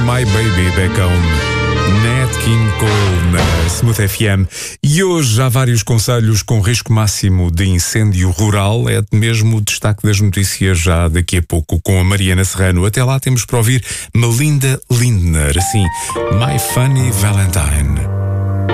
My Baby Back Home, Nat King Cole na Smooth FM. E hoje há vários conselhos com risco máximo de incêndio rural. É mesmo o destaque das notícias já daqui a pouco com a Mariana Serrano. Até lá temos para ouvir Melinda Lindner, assim, My Funny Valentine.